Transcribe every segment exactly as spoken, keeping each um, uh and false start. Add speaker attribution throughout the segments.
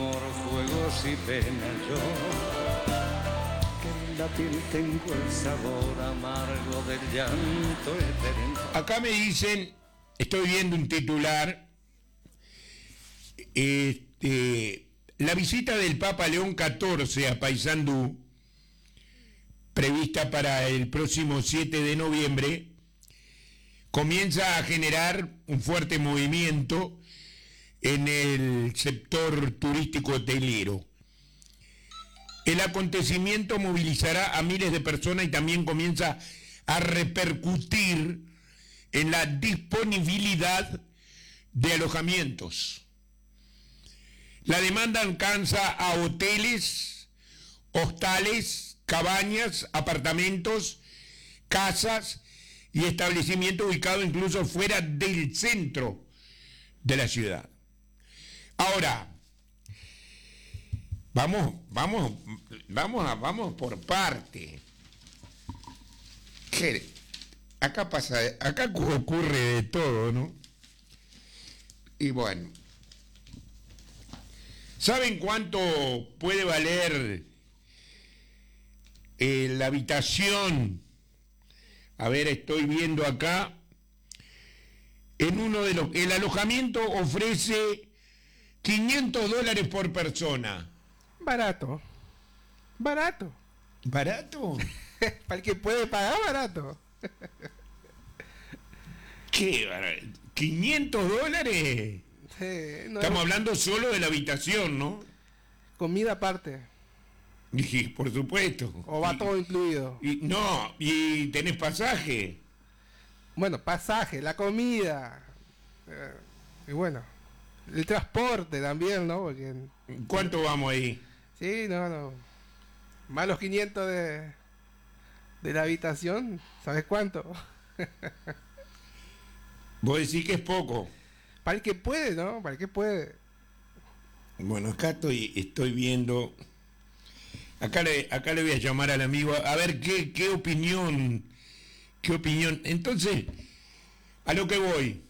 Speaker 1: amor, juegos y penas yo, que en la piel tengo el sabor amargo del llanto eterno.
Speaker 2: Acá me dicen, estoy viendo un titular, este, la visita del Papa León catorce a Paysandú, prevista para el próximo siete de noviembre, comienza a generar un fuerte movimiento en el sector turístico hotelero. El acontecimiento movilizará a miles de personas y también comienza a repercutir en la disponibilidad de alojamientos. La demanda alcanza a hoteles, hostales, cabañas, apartamentos, casas y establecimientos ubicados incluso fuera del centro de la ciudad. Ahora, vamos, vamos, vamos, a, vamos por parte. ¿Qué? Acá pasa, acá ocurre de todo, ¿no? Y bueno, ¿saben cuánto puede valer eh, la habitación? A ver, estoy viendo acá. En uno de los, el alojamiento ofrece quinientos dólares por persona.
Speaker 3: Barato. Barato.
Speaker 2: ¿Barato?
Speaker 3: Para el que puede pagar, barato.
Speaker 2: ¿Qué? ¿quinientos dólares?
Speaker 3: Sí, no
Speaker 2: Estamos
Speaker 3: es...
Speaker 2: hablando solo de la habitación, ¿no?
Speaker 3: Comida aparte.
Speaker 2: Y, por supuesto.
Speaker 3: O va
Speaker 2: y,
Speaker 3: todo incluido.
Speaker 2: Y, no, y tenés pasaje.
Speaker 3: Bueno, pasaje, la comida. Eh, y bueno, el transporte también, ¿no? Porque...
Speaker 2: ¿Cuánto vamos ahí?
Speaker 3: Sí, no, no. Más los quinientos de, de la habitación, ¿sabes cuánto?
Speaker 2: Vos decís que es poco.
Speaker 3: Para el que puede, ¿no? Para el que puede.
Speaker 2: Bueno, acá estoy, estoy viendo... Acá le, acá le voy a llamar al amigo a ver qué, qué opinión, qué opinión. Entonces, a lo que voy.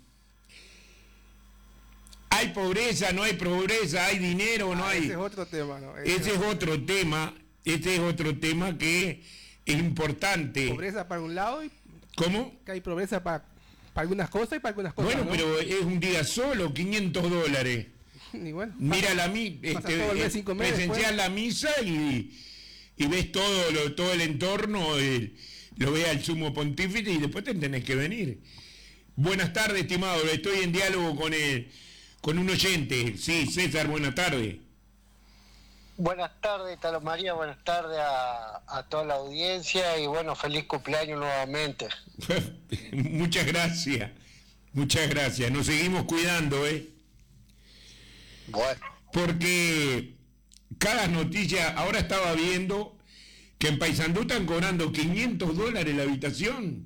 Speaker 2: ¿Hay pobreza, no hay pobreza, hay dinero, no
Speaker 3: ah,
Speaker 2: hay?
Speaker 3: Ese es otro tema, ¿no?
Speaker 2: Ese, ese es otro tema, ese es otro tema que es importante.
Speaker 3: Pobreza para un lado y...
Speaker 2: ¿Cómo?
Speaker 3: Que hay pobreza para, para algunas cosas y para algunas cosas,
Speaker 2: Bueno,
Speaker 3: ¿no?
Speaker 2: pero es un día solo, quinientos dólares.
Speaker 3: Y bueno,
Speaker 2: Mira
Speaker 3: pasa,
Speaker 2: la mi, este,
Speaker 3: todo el mes sin comer
Speaker 2: presenciar
Speaker 3: después.
Speaker 2: la misa y, y ves todo lo, todo el entorno, el, lo ve al sumo pontífice y después te tenés que venir. Buenas tardes, estimado, estoy en diálogo con el, con un oyente. Sí, César, buenas tardes.
Speaker 4: Buenas tardes, Talo María, buenas tardes a, a toda la audiencia y bueno, feliz cumpleaños nuevamente.
Speaker 2: Muchas gracias, muchas gracias. Nos seguimos cuidando, ¿eh?
Speaker 4: Bueno.
Speaker 2: Porque cada noticia, ahora estaba viendo que en Paysandú están cobrando quinientos dólares la habitación.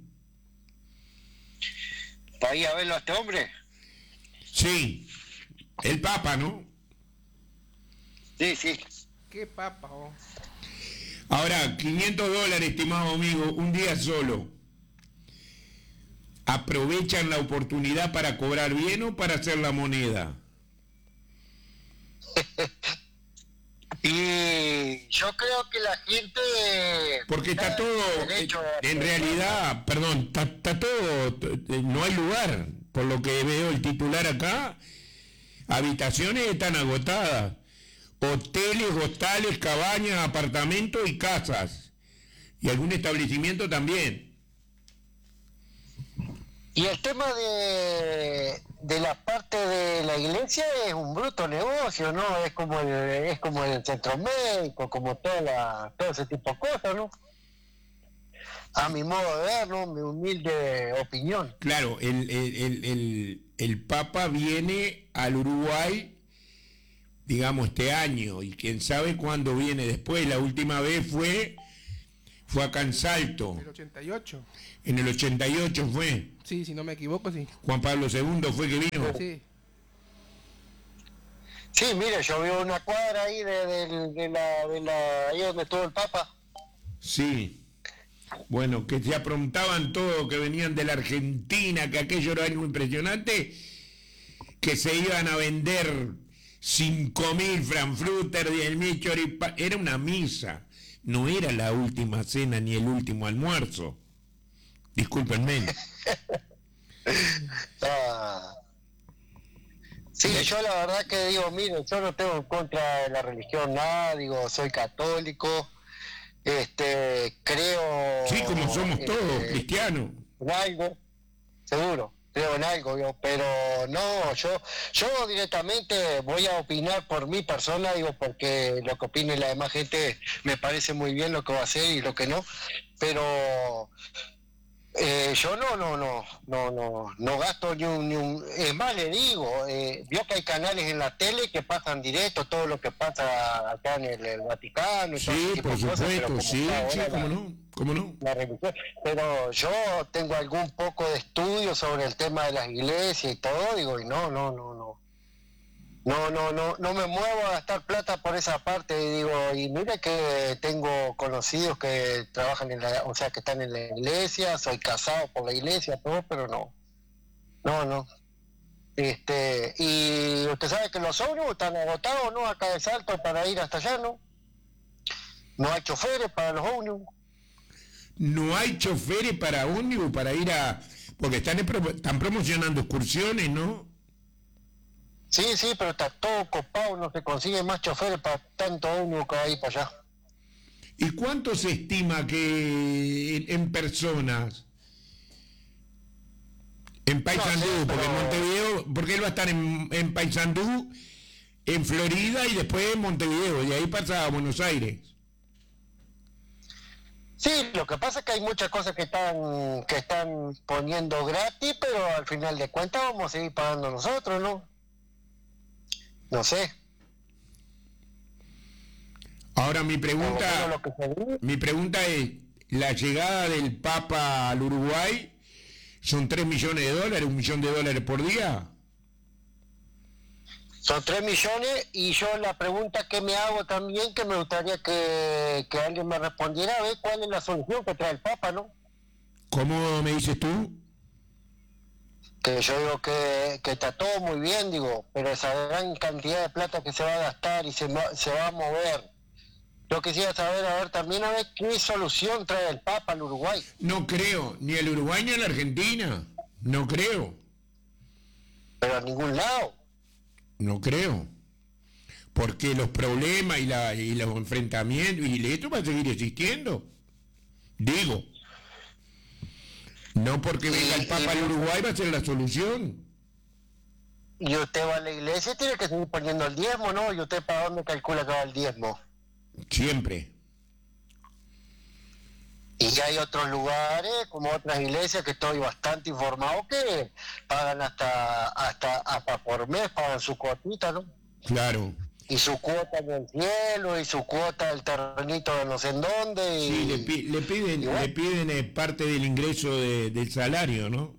Speaker 4: ¿Para ir a verlo a este hombre?
Speaker 2: Sí, el Papa, ¿no?
Speaker 4: Sí, sí.
Speaker 3: ¿Qué papa, oh?
Speaker 2: Ahora, quinientos dólares, estimado amigo, un día solo. ¿Aprovechan la oportunidad para cobrar bien o para hacer la moneda?
Speaker 4: Y yo creo que la gente...
Speaker 2: Porque está todo, en realidad, perdón, está, está todo, no hay lugar, por lo que veo el titular acá, habitaciones están agotadas, hoteles, hostales, cabañas, apartamentos y casas, y algún establecimiento también.
Speaker 4: Y el tema de, de la parte de la iglesia es un bruto negocio, ¿no? Es como el, es como el centro médico, como toda la, todo ese tipo de cosas, ¿no? A mi modo de ver, ¿no? Mi humilde opinión.
Speaker 2: Claro, el, el, el, el, el Papa viene al Uruguay, digamos, este año, y quién sabe cuándo viene después. La última vez fue, fue acá en Salto.
Speaker 3: En el ochenta y ocho.
Speaker 2: En el ochenta y ocho fue.
Speaker 3: Sí, si no me equivoco, sí.
Speaker 2: Juan Pablo segundo fue que vino.
Speaker 3: Sí.
Speaker 4: Sí, mire, yo veo una cuadra ahí de, de, de la, de la, ahí donde estuvo el Papa.
Speaker 2: Sí. Bueno, que se aprontaban todo, que venían de la Argentina, que aquello era algo impresionante, que se iban a vender cinco mil frankfurter, diez mil choripanes. Era una misa, no era la última cena ni el último almuerzo. Discúlpenme.
Speaker 4: Ah. Sí, yo la verdad que digo, mire, yo no tengo en contra de la religión nada, digo, soy católico, este, creo...
Speaker 2: Sí, como somos
Speaker 4: este,
Speaker 2: todos, cristianos.
Speaker 4: En algo, seguro, creo en algo, yo, pero no, yo yo directamente voy a opinar por mi persona, digo, porque lo que opine la demás gente me parece muy bien lo que va a hacer y lo que no, pero... Eh, yo no, no, no, no, no, no gasto ni un, ni un, es más le digo, eh, vio que hay canales en la tele que pasan directo todo lo que pasa acá en el, el Vaticano y todo ese
Speaker 2: Sí,
Speaker 4: tipo
Speaker 2: por
Speaker 4: de cosas, pero
Speaker 2: supuesto,
Speaker 4: como
Speaker 2: sí,
Speaker 4: está
Speaker 2: sí,
Speaker 4: ahora
Speaker 2: cómo
Speaker 4: la-
Speaker 2: no, cómo no.
Speaker 4: la religión, pero yo tengo algún poco de estudio sobre el tema de las iglesias y todo, digo, y no, no, no, no. No, no, no, no me muevo a gastar plata por esa parte, y digo, y mire que tengo conocidos que trabajan en la, o sea, que están en la iglesia, soy casado por la iglesia, todo, pero no, no, no. Este, y usted sabe que los ómnibus están agotados, ¿no? Acá de Salto para ir hasta allá, ¿no? No hay choferes para los ómnibus.
Speaker 2: No hay choferes para ómnibus para ir a... Porque están, en pro- están promocionando excursiones, ¿no?
Speaker 4: Sí, sí, pero está todo copado, no se consigue más choferes para tanto ómnibus que va a ir para allá.
Speaker 2: ¿Y cuánto se estima que en, en personas? En Paysandú,
Speaker 4: No sé,
Speaker 2: porque en
Speaker 4: pero-
Speaker 2: Montevideo, porque él va a estar en, en Paysandú, en Florida y después en Montevideo, y ahí pasa a Buenos Aires.
Speaker 4: Sí, lo que pasa es que hay muchas cosas que están que están poniendo gratis, pero al final de cuentas vamos a seguir pagando nosotros, ¿no? No sé.
Speaker 2: Ahora mi
Speaker 4: por lo menos
Speaker 2: pregunta,
Speaker 4: lo que se ve.
Speaker 2: mi pregunta es, la llegada del Papa al Uruguay son tres millones de dólares, un millón de dólares por día.
Speaker 4: Son tres millones y yo la pregunta que me hago también, que me gustaría que, que alguien me respondiera, a ver cuál es la solución que trae el Papa, ¿no?
Speaker 2: ¿Cómo me dices tú?
Speaker 4: Que yo digo que, que está todo muy bien, digo, pero esa gran cantidad de plata que se va a gastar y se, ma- se va a mover. Yo quisiera saber, a ver, también a ver qué solución trae el Papa al Uruguay.
Speaker 2: No creo, ni el Uruguay ni a la Argentina. No creo,
Speaker 4: Pero a ningún lado.
Speaker 2: no creo. Porque los problemas y, la, y los enfrentamientos, y esto va a seguir existiendo. Digo, no porque venga el Papa al Uruguay va a ser la solución.
Speaker 4: Y usted va a la iglesia y tiene que seguir poniendo el diezmo, ¿no? ¿Y usted para dónde calcula que va el diezmo?
Speaker 2: Siempre.
Speaker 4: Y hay otros lugares, como otras iglesias, que estoy bastante informado, que pagan hasta hasta hasta por mes, pagan su cuotita, ¿no?
Speaker 2: Claro.
Speaker 4: Y su cuota en el cielo, y su cuota del terrenito de no sé en dónde. Y,
Speaker 2: Sí, le, pi- le piden,
Speaker 4: y bueno.
Speaker 2: le piden eh, parte del ingreso de- del salario, ¿no?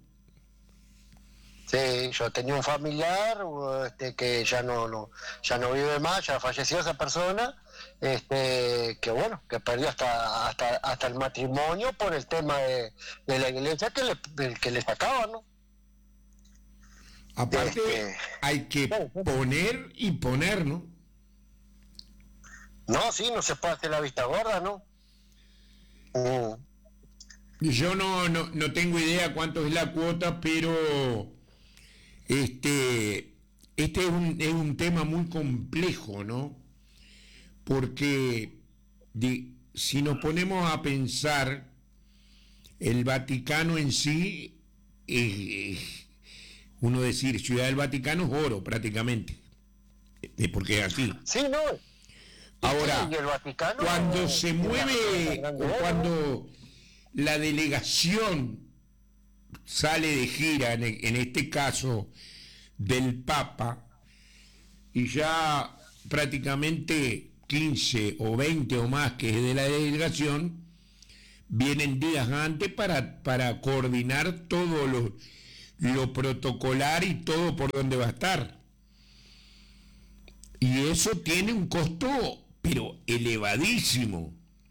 Speaker 4: Sí, yo tenía un familiar este, que ya no, no ya no vive más, ya falleció esa persona, este que bueno, que perdió hasta hasta hasta el matrimonio por el tema de, de la iglesia que le del que le sacaba, ¿no?
Speaker 2: Aparte,
Speaker 4: Este-
Speaker 2: hay que poner y poner, ¿no?
Speaker 4: No, sí, no se puede hacer la vista gorda, ¿no? Mm.
Speaker 2: Yo no, no, no tengo idea cuánto es la cuota, pero este, este es un, es un tema muy complejo, ¿no? Porque de- si nos ponemos a pensar, el Vaticano en sí, eh, uno decir Ciudad del Vaticano es oro prácticamente, eh, porque es así.
Speaker 4: Sí, no.
Speaker 2: Ahora,
Speaker 4: Y el Vaticano,
Speaker 2: cuando
Speaker 4: eh,
Speaker 2: se
Speaker 4: tiene
Speaker 2: mueve
Speaker 4: una gran
Speaker 2: o
Speaker 4: grandeza,
Speaker 2: cuando la delegación sale de gira, en, en este caso del Papa, y ya prácticamente quince o veinte o más que es de la delegación, vienen días antes para, para coordinar todo lo, lo protocolar y todo por donde va a estar. Y eso tiene un costo, pero elevadísimo.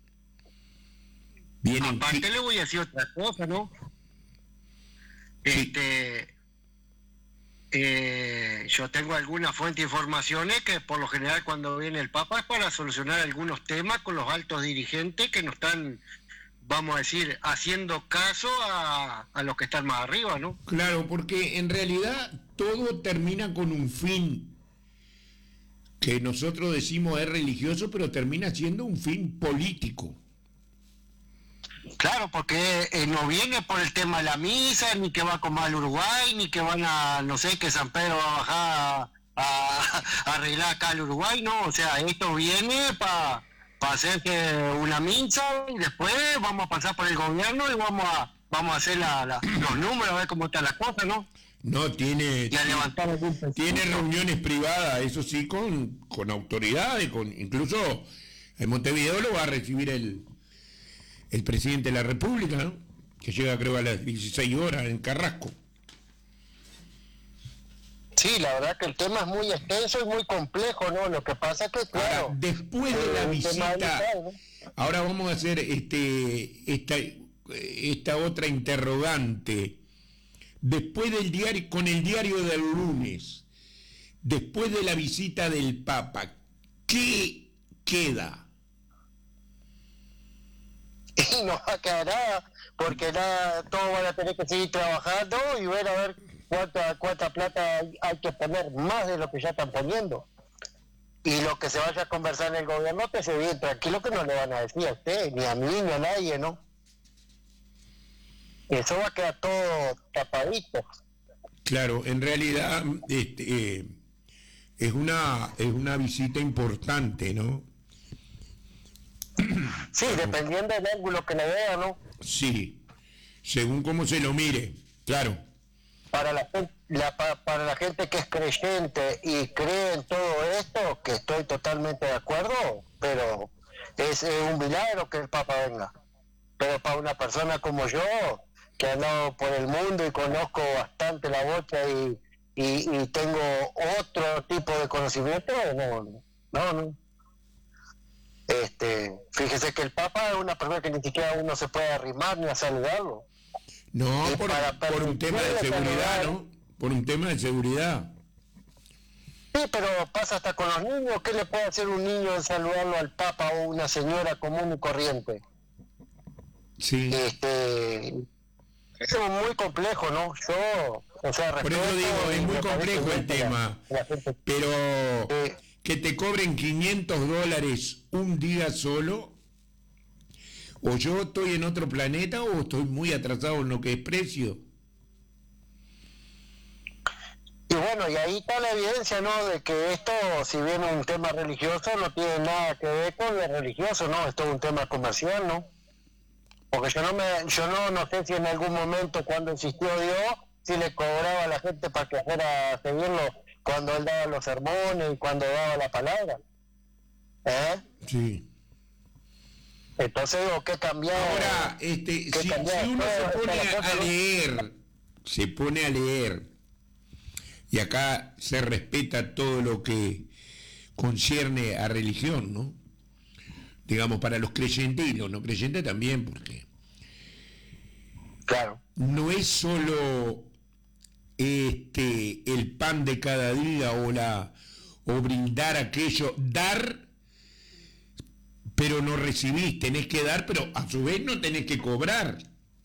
Speaker 2: Vienen
Speaker 4: Aparte
Speaker 2: qui-
Speaker 4: le voy a decir otra cosa, ¿no?
Speaker 2: Sí.
Speaker 4: Este, eh, yo tengo alguna fuente de informaciones que por lo general cuando viene el Papa es para solucionar algunos temas con los altos dirigentes que no están, vamos a decir, haciendo caso a, a los que están más arriba, ¿no?
Speaker 2: Claro, porque en realidad todo termina con un fin que nosotros decimos es religioso, pero termina siendo un fin político.
Speaker 4: Claro, porque eh, no viene por el tema de la misa, ni que va como al Uruguay, ni que van a, no sé, que San Pedro va a bajar a, a- a arreglar acá al Uruguay, no, o sea, esto viene para pa hacerse una misa y después vamos a pasar por el gobierno y vamos a vamos a hacer la, la- los números, a ver cómo está la cosa, ¿no?
Speaker 2: No, tiene,
Speaker 4: Y a levantar algún pesito.
Speaker 2: tiene reuniones privadas, eso sí, con, con autoridades, con incluso en Montevideo lo va a recibir el, el presidente de la República, ¿no? Que llega creo a las dieciséis horas en Carrasco.
Speaker 4: Sí, la verdad que el tema es muy extenso y muy complejo, ¿no? Lo que pasa es que, claro...
Speaker 2: Ahora, después de la
Speaker 4: eh, el tema
Speaker 2: visita,
Speaker 4: delicado, ¿no?
Speaker 2: ahora vamos a hacer este esta, esta otra interrogante. Después del diario, con el diario del lunes, después de la visita del Papa, ¿qué queda?
Speaker 4: Y no va a quedar nada, porque nada, todos van a tener que seguir trabajando y ver a ver cuánta, cuánta plata hay, hay que poner, más de lo que ya están poniendo. Y lo que se vaya a conversar en el gobierno, que se bien tranquilo, que no le van a decir a usted, ni a mí, ni a nadie, ¿no? Eso va a quedar todo tapadito.
Speaker 2: Claro, en realidad este, eh, es una es una visita importante, ¿no?
Speaker 4: Sí, dependiendo del ángulo que le vea, ¿no?
Speaker 2: Sí, según cómo se lo mire, claro.
Speaker 4: Para la, gen- la- pa- para la gente que es creyente y cree en todo esto, que estoy totalmente de acuerdo, pero es, eh, un milagro que el Papa venga. Pero para una persona como yo, que he andado por el mundo y conozco bastante la bocha y, y, y tengo otro tipo de conocimiento, no, no, no. Este, fíjese que el Papa es una persona que ni siquiera uno se puede arrimar ni a saludarlo.
Speaker 2: No,
Speaker 4: Y
Speaker 2: por,
Speaker 4: para
Speaker 2: por un tema de
Speaker 4: permitirle
Speaker 2: seguridad,
Speaker 4: saludar-
Speaker 2: ¿no? Por un tema de seguridad.
Speaker 4: Sí, pero pasa hasta con los niños. ¿Qué le puede hacer un niño de saludarlo al Papa o una señora común y corriente?
Speaker 2: Sí.
Speaker 4: Este, eso es muy complejo, ¿no? Yo, o sea,
Speaker 2: Por eso
Speaker 4: respeto
Speaker 2: digo, es
Speaker 4: y
Speaker 2: muy
Speaker 4: me parece
Speaker 2: complejo el
Speaker 4: bien que la-
Speaker 2: tema.
Speaker 4: la gente-
Speaker 2: Pero
Speaker 4: Eh,
Speaker 2: que te cobren quinientos dólares un día solo, o yo estoy en otro planeta o estoy muy atrasado en lo que es precio.
Speaker 4: Y bueno, y ahí está la evidencia, ¿no? De que esto, si bien es un tema religioso, no tiene nada que ver con lo religioso, ¿no? Esto es un tema comercial, ¿no? Porque yo no me, yo no, no sé si en algún momento cuando existió Dios, si le cobraba a la gente para que fuera a seguirlo cuando él daba los sermones y cuando daba la palabra. ¿Eh?
Speaker 2: Sí.
Speaker 4: Entonces digo, ¿qué cambió?
Speaker 2: Ahora, este,
Speaker 4: ¿Qué
Speaker 2: si,
Speaker 4: cambió?
Speaker 2: si uno se
Speaker 4: Toda-
Speaker 2: pone
Speaker 4: toda la
Speaker 2: a,
Speaker 4: cosa,
Speaker 2: a
Speaker 4: ¿no?
Speaker 2: leer, se pone a leer, y acá se respeta todo lo que concierne a religión, ¿no? Digamos, para los creyentes y los no creyentes también, porque
Speaker 4: Claro.
Speaker 2: no es solo este el pan de cada día o la o brindar aquello, dar pero no recibís, tenés que dar, pero a su vez no tenés que cobrar.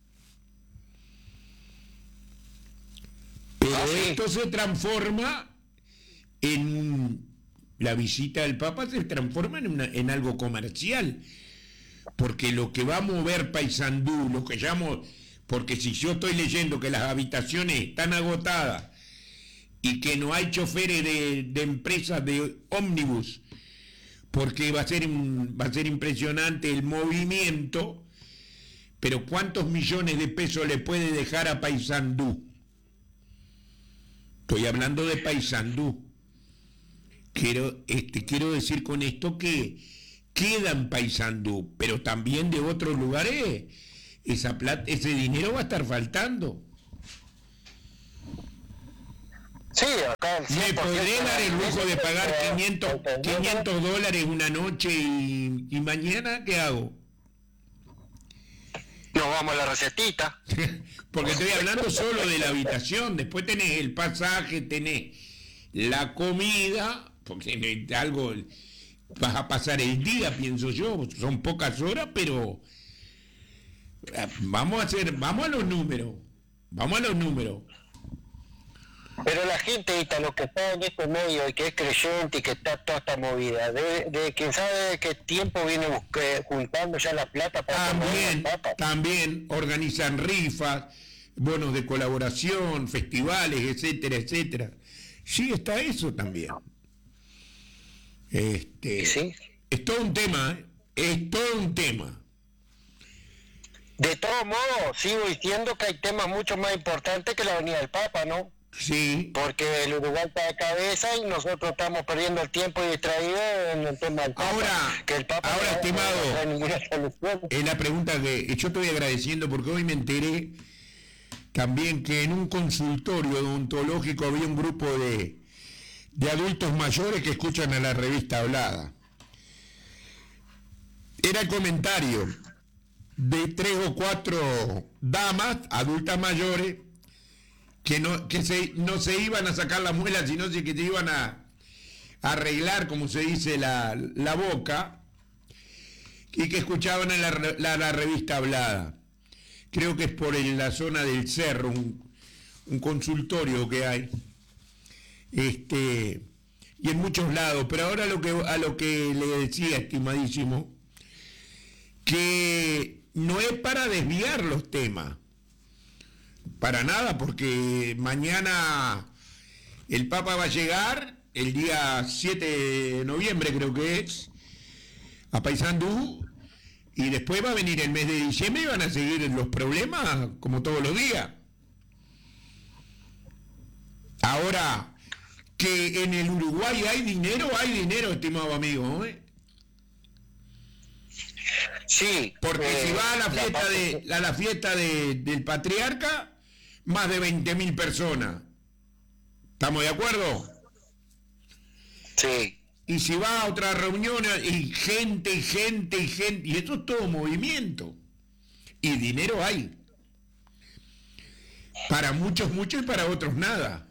Speaker 2: Pero
Speaker 4: Ah, sí.
Speaker 2: esto se transforma en un- la visita del Papa se transforma en, una- en algo comercial, porque lo que va a mover Paysandú, lo que llamo, porque si yo estoy leyendo que las habitaciones están agotadas y que no hay choferes de, de empresas de ómnibus, porque va a ser un- va a ser impresionante el movimiento, pero ¿cuántos millones de pesos le puede dejar a Paysandú? Estoy hablando de Paysandú. Quiero, este, quiero decir con esto que queda en Paysandú, pero también de otros lugares esa plata, ese dinero va a estar faltando.
Speaker 4: Sí, acá el
Speaker 2: ¿Me
Speaker 4: cien por ciento
Speaker 2: podré dar el lujo de pagar quinientos,
Speaker 4: ¿Entendió?
Speaker 2: quinientos dólares una noche y, y mañana qué hago?
Speaker 4: Y nos vamos a la recetita.
Speaker 2: Porque estoy hablando solo de la habitación, después tenés el pasaje, tenés la comida, porque algo vas a pasar el día, pienso yo, son pocas horas, pero vamos a hacer, vamos a los números, vamos a los números.
Speaker 4: Pero la gente, lo que está en este medio y que es creyente y que está toda esta movida, de, de quién sabe de qué tiempo viene busque, juntando ya la plata para
Speaker 2: también, también organizan rifas, bonos de colaboración, festivales, etcétera, etcétera. Sí, está eso también. Este,
Speaker 4: ¿Sí?
Speaker 2: Es todo un tema, ¿eh? Es todo un tema.
Speaker 4: De todos modos, sigo diciendo que hay temas mucho más importantes que la venida del Papa, ¿no?
Speaker 2: Sí.
Speaker 4: Porque el Uruguay está de cabeza y nosotros estamos perdiendo el tiempo y distraídos en el tema del Papa.
Speaker 2: Ahora,
Speaker 4: que el Papa
Speaker 2: ahora
Speaker 4: no,
Speaker 2: estimado,
Speaker 4: no trae ninguna solución.
Speaker 2: es la pregunta que yo estoy agradeciendo porque hoy me enteré también que en un consultorio odontológico había un grupo de, de adultos mayores que escuchan a la revista Hablada. Era el comentario de tres o cuatro damas, adultas mayores, que no que se, no se iban a sacar las muelas, sino que se iban a, a arreglar, como se dice, la, la boca, y que escuchaban en la, la, la revista Hablada. Creo que es por en la zona del Cerro, un, un consultorio que hay, este, y en muchos lados. Pero ahora lo que, a lo que le decía, estimadísimo, que no es para desviar los temas, para nada, porque mañana el Papa va a llegar, el día siete de noviembre creo que es, a Paysandú, y después va a venir el mes de diciembre y van a seguir los problemas como todos los días. Ahora, que en el Uruguay hay dinero, hay dinero, estimado amigo, ¿eh?
Speaker 4: Sí.
Speaker 2: Porque
Speaker 4: eh,
Speaker 2: si va a la fiesta,
Speaker 4: la
Speaker 2: de, a la fiesta de, del patriarca, más de veinte mil personas. ¿Estamos de acuerdo?
Speaker 4: Sí.
Speaker 2: Y si va a otra reunión, y gente, y gente, y gente, y esto es todo movimiento. Y dinero hay. Para muchos, mucho, y para otros nada.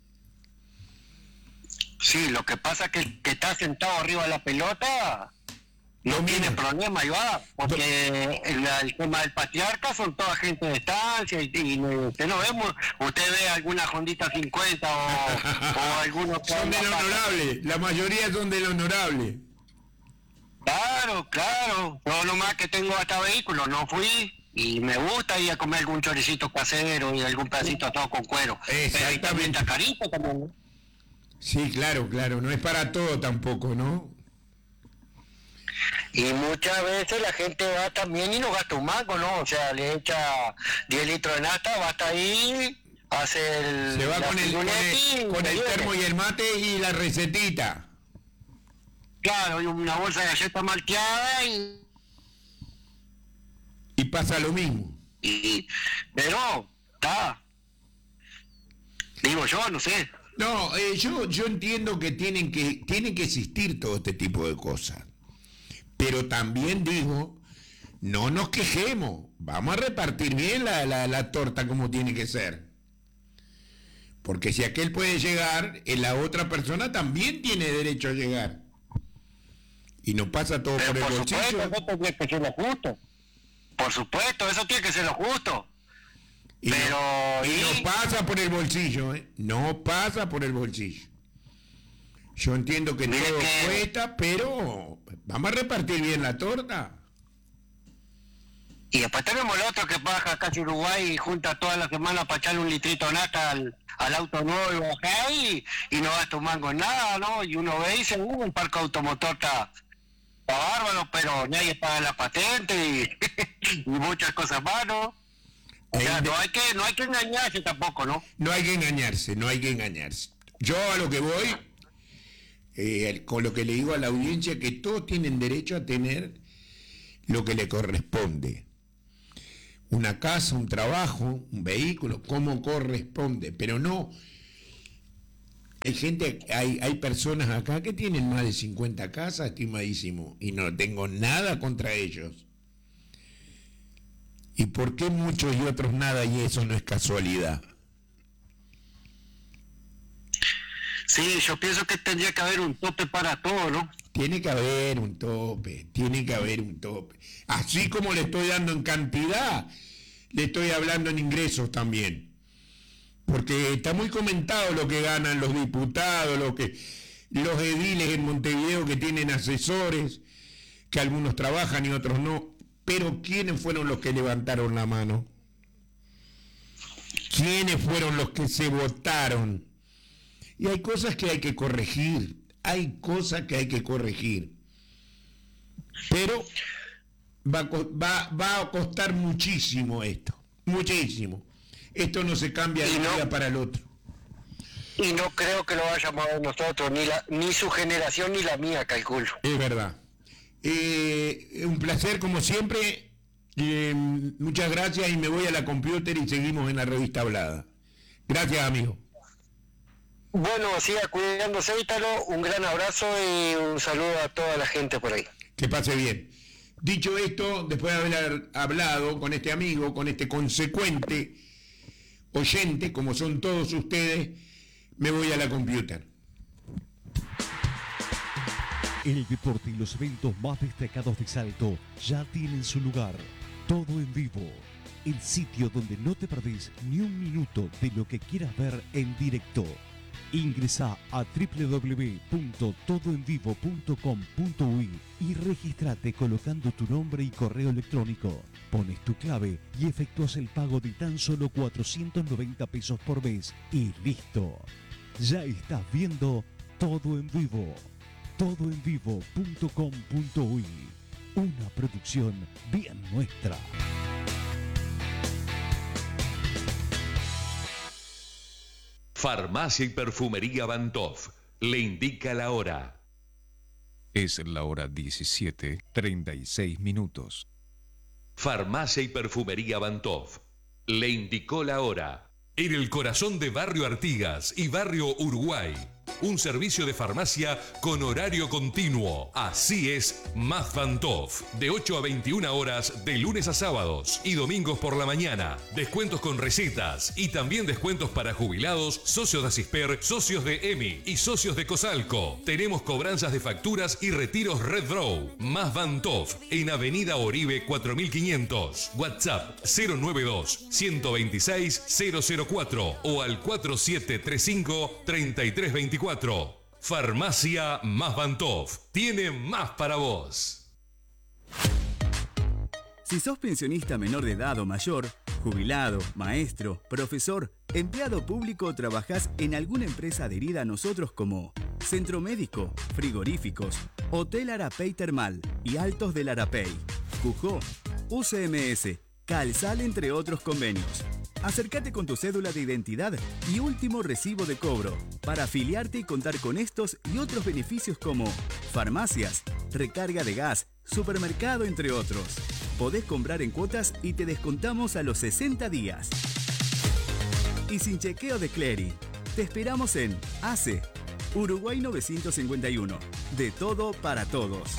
Speaker 4: Sí, lo que pasa es que el que está sentado arriba de la pelota no tiene problema, y va, porque el, el tema del patriarca son toda gente de estancia y, y usted no vemos, usted ve alguna Hondita cincuenta o, o algunos...
Speaker 2: Son del honorable, la mayoría son del honorable.
Speaker 4: Claro, claro, yo nomás que tengo hasta vehículo, no fui y me gusta ir a comer algún choricito casero y algún pedacito todo con cuero.
Speaker 2: Exactamente.
Speaker 4: Pero carito también, ¿no?
Speaker 2: Sí, claro, claro, no es para todo tampoco, ¿no?
Speaker 4: Y muchas veces la gente va también y no gasta un mango, ¿no? O sea, le echa diez litros de nata, va hasta ahí, hace el...
Speaker 2: Se va con el, con el, con el termo y el mate y la recetita.
Speaker 4: Claro, y una bolsa de galleta malteada y...
Speaker 2: Y pasa lo mismo.
Speaker 4: Y, pero, está. Digo yo, no sé.
Speaker 2: No, eh, yo, yo entiendo que tienen que tienen que existir todo este tipo de cosas. Pero también digo, no nos quejemos, vamos a repartir bien la, la, la torta como tiene que ser. Porque si aquel puede llegar, la otra persona también tiene derecho a llegar. Y no pasa todo
Speaker 4: Pero
Speaker 2: por el
Speaker 4: por
Speaker 2: bolsillo.
Speaker 4: Supuesto, eso tiene que ser lo justo. Por supuesto, eso tiene que ser lo justo.
Speaker 2: Y,
Speaker 4: pero
Speaker 2: no, y, y no pasa por el bolsillo, ¿eh? No pasa por el bolsillo. Yo entiendo que todo que... cuesta, pero vamos a repartir bien la torta.
Speaker 4: Y después tenemos el otro que baja acá a Uruguay y junta toda la semana para echarle un litrito de nata al, al auto nuevo acá y, y no gasta un mango en nada, ¿no? Y uno ve y dice, uh, el parque automotor está, está bárbaro, pero nadie paga la patente y, y muchas cosas más, ¿no? O sea, no hay que, no hay que engañarse tampoco, ¿no?
Speaker 2: No hay que engañarse, no hay que engañarse. Yo a lo que voy, eh, con lo que le digo a la audiencia, que todos tienen derecho a tener lo que le corresponde. Una casa, un trabajo, un vehículo, como corresponde, pero no. Hay gente, hay, hay personas acá que tienen más de cincuenta casas, estimadísimo, y no tengo nada contra ellos. ¿Y por qué muchos y otros nada y eso no es casualidad?
Speaker 4: Sí, yo pienso que tendría que haber un tope para todo, ¿no?
Speaker 2: Tiene que haber un tope, tiene que haber un tope. Así como le estoy dando en cantidad, le estoy hablando en ingresos también. Porque está muy comentado lo que ganan los diputados, lo que los ediles en Montevideo que tienen asesores, que algunos trabajan y otros no. Pero ¿quiénes fueron los que levantaron la mano? ¿Quiénes fueron los que se votaron? Y hay cosas que hay que corregir, hay cosas que hay que corregir. Pero va a, va, va a costar muchísimo esto, muchísimo. Esto no se cambia de un
Speaker 4: no,
Speaker 2: día para el otro.
Speaker 4: Y no creo que lo vayamos a ver nosotros, ni, la, ni su generación ni la mía, calculo.
Speaker 2: Es verdad. Eh, un placer como siempre. Eh, muchas gracias y me voy a la computer y seguimos en la revista Hablada. Gracias, amigo.
Speaker 4: Bueno, siga cuidándose, Ítalo. Un gran abrazo y un saludo a toda la gente por ahí.
Speaker 2: Que pase bien. Dicho esto, después de haber hablado con este amigo, con este consecuente oyente, como son todos ustedes, me voy a la computer.
Speaker 5: El deporte y los eventos más destacados de Salto ya tienen su lugar. Todo en vivo. El sitio donde no te perdés ni un minuto de lo que quieras ver en directo. Ingresa a doble u doble u doble u punto todo en vivo punto com punto uy y registrate colocando tu nombre y correo electrónico. Pones tu clave y efectúas el pago de tan solo cuatrocientos noventa pesos por mes y listo. Ya estás viendo Todo en Vivo. todo en vivo punto com punto uy. Una producción bien nuestra.
Speaker 6: Farmacia y Perfumería Bantov le indica la hora.
Speaker 7: Es la hora diecisiete, treinta y seis minutos.
Speaker 6: Farmacia y Perfumería Bantov le indicó la hora. En el corazón de Barrio Artigas y Barrio Uruguay. Un servicio de farmacia con horario continuo. Así es Más Bantov. De ocho a veintiuna horas de lunes a sábados y domingos por la mañana. Descuentos con recetas y también descuentos para jubilados, socios de Asisper, socios de EMI y socios de Cosalco. Tenemos cobranzas de facturas y retiros Red Draw. Más Bantov en Avenida Oribe cuatro mil quinientos. WhatsApp cero noventa y dos, ciento veintiséis, cero cero cuatro o al cuatro siete tres cinco, treinta y tres veinticuatro. Farmacia Más Bantov tiene más para vos.
Speaker 8: Si sos pensionista menor de edad o mayor, jubilado, maestro, profesor, empleado público o trabajás en alguna empresa adherida a nosotros como Centro Médico, Frigoríficos, Hotel Arapey Termal y Altos del Arapey, Cujó, U C M S, Calsal, entre otros convenios. Acércate con tu cédula de identidad y último recibo de cobro para afiliarte y contar con estos y otros beneficios como farmacias, recarga de gas, supermercado, entre otros. Podés comprar en cuotas y te descontamos a los sesenta días. Y sin chequeo de clearing. Te esperamos en A C E, Uruguay novecientos cincuenta y uno. De todo para todos.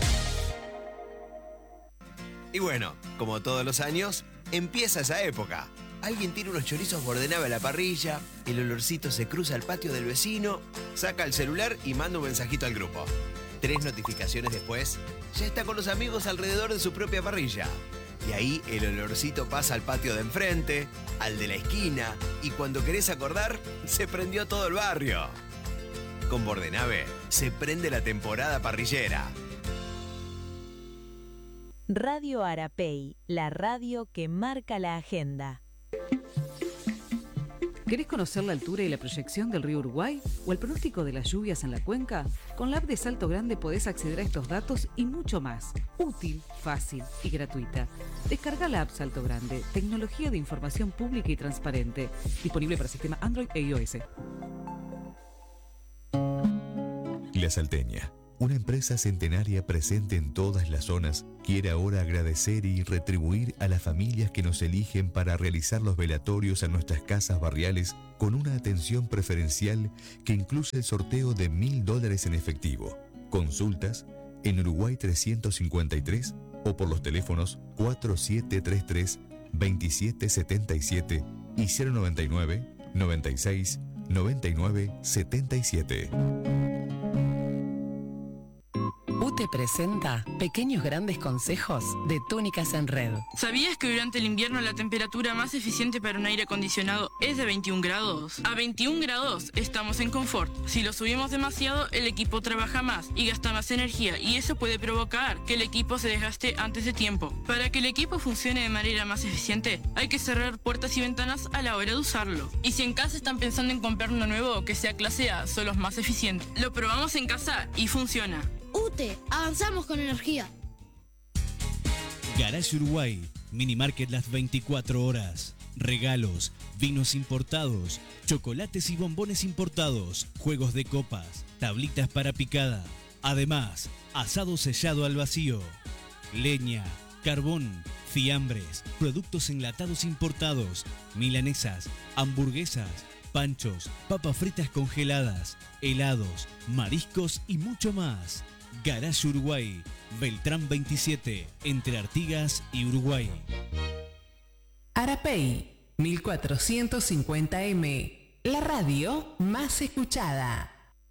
Speaker 9: Y bueno, como todos los años, empieza esa época. Alguien tiene unos chorizos Bordenave a la parrilla, el olorcito se cruza al patio del vecino, saca el celular y manda un mensajito al grupo. Tres notificaciones después, ya está con los amigos alrededor de su propia parrilla. Y ahí el olorcito pasa al patio de enfrente, al de la esquina, y cuando querés acordar, se prendió todo el barrio. Con Bordenave se prende la temporada parrillera.
Speaker 10: Radio Arapey, la radio que marca la agenda.
Speaker 11: ¿Querés conocer la altura y la proyección del río Uruguay o el pronóstico de las lluvias en la cuenca? Con la app de Salto Grande podés acceder a estos datos y mucho más. Útil, fácil y gratuita. Descarga la app Salto Grande, tecnología de información pública y transparente. Disponible para sistema Android e iOS.
Speaker 12: La Salteña, una empresa centenaria presente en todas las zonas, quiere ahora agradecer y retribuir a las familias que nos eligen para realizar los velatorios a nuestras casas barriales con una atención preferencial que incluye el sorteo de mil dólares en efectivo. Consultas en Uruguay trescientos cincuenta y tres o por los teléfonos cuatro siete tres tres, veintisiete setenta y siete y cero noventa y nueve, noventa y seis, noventa y nueve, setenta y siete.
Speaker 13: U T E presenta Pequeños Grandes Consejos de Túnicas en Red.
Speaker 14: ¿Sabías que durante el invierno la temperatura más eficiente para un aire acondicionado es de veintiún grados? A veintiún grados estamos en confort. Si lo subimos demasiado, el equipo trabaja más y gasta más energía, y eso puede provocar que el equipo se desgaste antes de tiempo. Para que el equipo funcione de manera más eficiente, hay que cerrar puertas y ventanas a la hora de usarlo. Y si en casa están pensando en comprar uno nuevo que sea clase A, son los más eficientes. Lo probamos en casa y funciona.
Speaker 15: U T E, avanzamos con energía.
Speaker 16: Garage Uruguay, Minimarket las veinticuatro horas. Regalos, vinos importados, chocolates y bombones importados, juegos de copas, tablitas para picada. Además, asado sellado al vacío, leña, carbón, fiambres, productos enlatados importados, milanesas, hamburguesas, panchos, papas fritas congeladas, helados, mariscos y mucho más. Garage Uruguay, Beltrán veintisiete, entre Artigas y Uruguay.
Speaker 17: Arapey, mil cuatrocientos cincuenta eme, la radio más escuchada.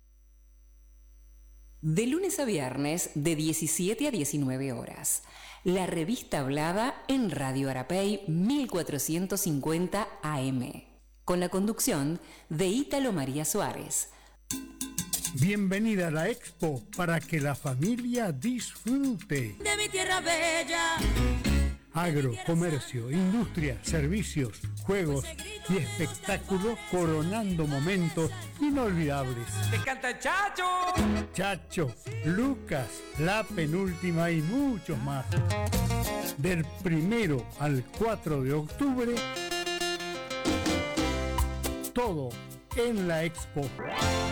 Speaker 18: De lunes a viernes, de diecisiete a diecinueve horas. La revista hablada en Radio Arapey mil cuatrocientos cincuenta A M. Con la conducción de Ítalo María Suárez.
Speaker 19: Bienvenida a la Expo para que la familia disfrute.
Speaker 15: De mi tierra bella.
Speaker 19: Agro, comercio, industria, servicios, juegos y espectáculos coronando momentos inolvidables.
Speaker 20: ¡Te canta Chacho!
Speaker 19: Chacho, Lucas, La Penúltima y muchos más. Del primero al cuatro de octubre, todo en la Expo.